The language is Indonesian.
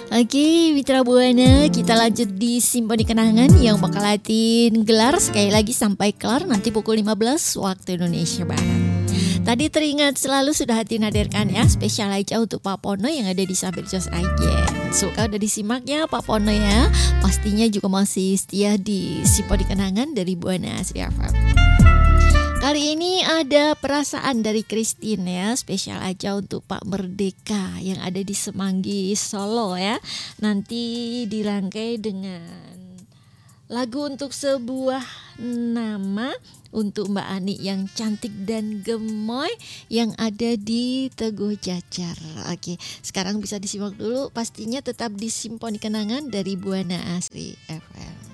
Oke, Mitra Buana, kita lanjut di Simponi Kenangan yang bakalatin gelar sekali lagi sampai kelar nanti pukul 15 waktu Indonesia Barat. Tadi teringat selalu sudah hati hadirkan ya, spesial aja untuk Pak Pono yang ada di Sampir Jos Agen. Suka udah disimak ya Pak Pono ya. Pastinya juga masih setia di Simponi Kenangan dari Buana Asri FM. Kali ini ada perasaan dari Christine ya, spesial aja untuk Pak Merdeka yang ada di Semanggi, Solo ya. Nanti dirangkai dengan lagu untuk sebuah nama untuk Mbak Ani yang cantik dan gemoy yang ada di Teguh Jajar. Oke, sekarang bisa disimak dulu, pastinya tetap di Simponi Kenangan dari Buana Asri FM.